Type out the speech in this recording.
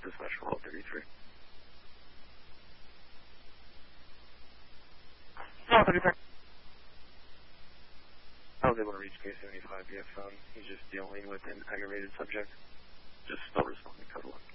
dispatch for Hall 33. Hall 33. I was able to reach K75 via phone. He's just dealing with an aggravated subject. Just still responding, code 1.